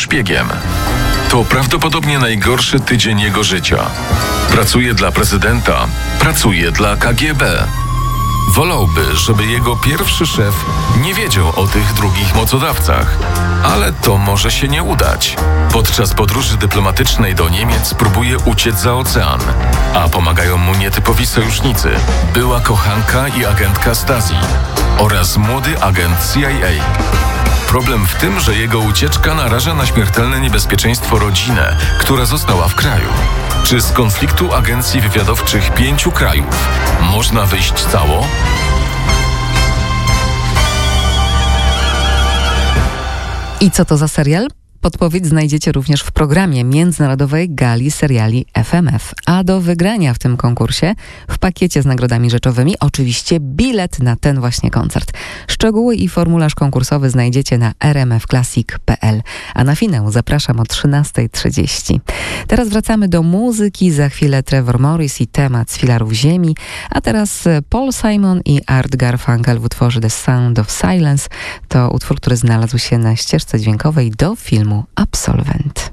szpiegiem. To prawdopodobnie najgorszy tydzień jego życia. Pracuje dla prezydenta, pracuje dla KGB. Wolałby, żeby jego pierwszy szef nie wiedział o tych drugich mocodawcach, ale to może się nie udać. Podczas podróży dyplomatycznej do Niemiec próbuje uciec za ocean, a pomagają mu nietypowi sojusznicy, była kochanka i agentka Stasi oraz młody agent CIA. Problem w tym, że jego ucieczka naraża na śmiertelne niebezpieczeństwo rodzinę, która została w kraju. Czy z konfliktu agencji wywiadowczych 5 krajów można wyjść cało? I co to za serial? Podpowiedź znajdziecie również w programie Międzynarodowej Gali Seriali FMF. A do wygrania w tym konkursie w pakiecie z nagrodami rzeczowymi oczywiście bilet na ten właśnie koncert. Szczegóły i formularz konkursowy znajdziecie na rmfclassic.pl. A na finał zapraszam o 13:30. Teraz wracamy do muzyki. Za chwilę Trevor Morris i temat z Filarów Ziemi. A teraz Paul Simon i Art Garfunkel w utworze The Sound of Silence. To utwór, który znalazł się na ścieżce dźwiękowej do filmu Absolvent.